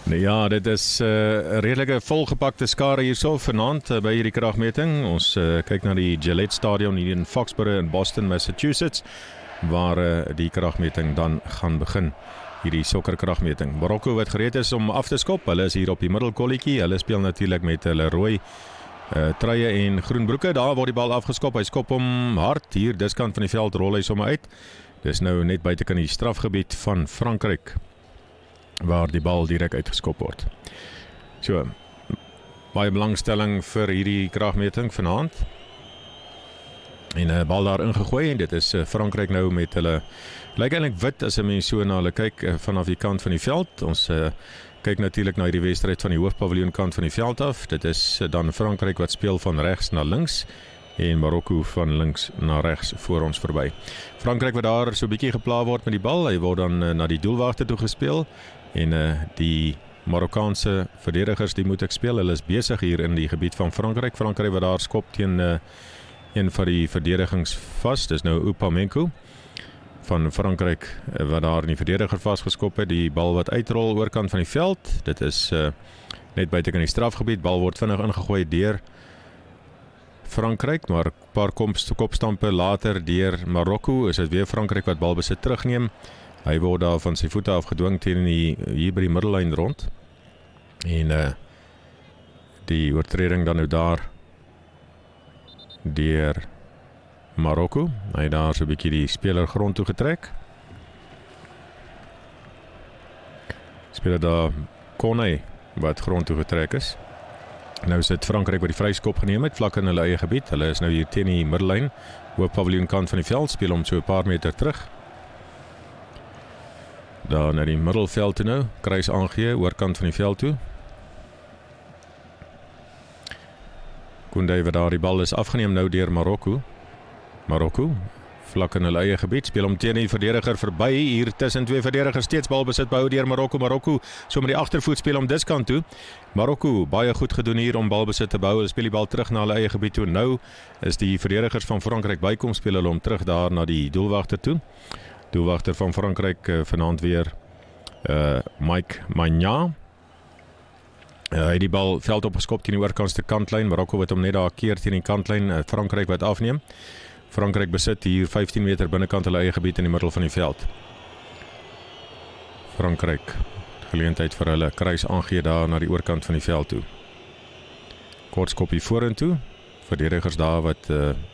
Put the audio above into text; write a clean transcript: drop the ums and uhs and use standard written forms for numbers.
Ja, dit is 'n redelike volgepakte skare hierso vanaand by hierdie kragmeting. Ons kyk na die Gillette Stadion hier in Foxborough in Boston, Massachusetts, waar die kragmeting dan gaan begin. Hierdie sokkerkragmeting. Marokko wat gereed is om af te skop. Hulle is hier op die middelkolletjie. Hulle speel natuurlik met hulle rooi truie en groen broeke. Daar word die bal afgeskop. Hy skop hom hard hier diskant van die veld, rol hy sommer uit. Dis nou net buitekant die strafgebied van Frankryk, waar die bal direk uitgeskop word. So, baie belangstelling vir hierdie kragmeting vanaand. En 'n bal daar ingegooi en dit is Frankryk nou met hulle, lyk eintlik wit as 'n mens so na hulle kyk vanaf die kant van die veld. Ons kyk natuurlik na hierdie wedstryd van die hoofpaviljoen kant van die veld af. Dit is dan Frankryk wat speel van regs na links en Marokko van links na regs voor ons verby. Frankryk wat daar so 'n bietjie gepla word met die bal, hy word dan na die doelwagte toe gespeel en die Marokkaanse verdedigers die moet ek speel. Hulle is besig hier in die gebied van Frankryk. Frankryk wat daar skop teen een van die verdedigings vas. Dis nou Upamenko van Frankryk wat daar in die verdediger vasgeskop het. Die bal wat uitrol oorkant van die veld. Dit is net buitekant die strafgebied. Bal word vinnig ingegooi deur Frankryk, maar 'n paar kopstampe later deur Marokko is dit weer Frankryk wat balbesit terugneem. Hy word daar van sy voete af gedwing teen hier by die middellyn rond. En die oortreding dan nou daar deur Marokko. Hy het daar so 'n bietjie die speler grond toe getrek. Speler daar Kone wat grond toe getrek is. Nou is dit Frankryk wat die vryskop geneem het vlak in hulle eie gebied. Hulle is nou hier teen die middellyn, hoofpaviljoen kant van die veld, speel om so 'n paar meter terug. Daar na die middelveld toe nou, kruis aangee oorkant van die veld toe. Koundé wat daar die bal is afgeneem nou deur Marokko. Marokko vlak in hulle eie gebied, speel om teen die verdediger verby, hier tussen twee verdedigers, steeds balbesit behou deur Marokko. Marokko so met die agtervoet speel om diskant toe. Marokko baie goed gedoen hier om balbesit te behou. Hulle speel die bal terug na hulle eie gebied toe. Nou is die verdedigers van Frankryk bykom, speel hulle om terug daar na die doelwagter toe. Doelwagter van Frankryk vanaand weer Mike Magnan. Hy het die bal veld opgeskop teen die oorkantste kantlyn. Marokko wat hom net daar keer teen die kantlyn. Frankryk wat afneem. Frankryk besit hier 15 meter binnekant hulle eie gebied in die middel van die veld. Frankryk, geleentheid vir hulle kruis aangee daar na die oorkant van die veld toe. Kort skopie vorentoe. Verdedigers daar wat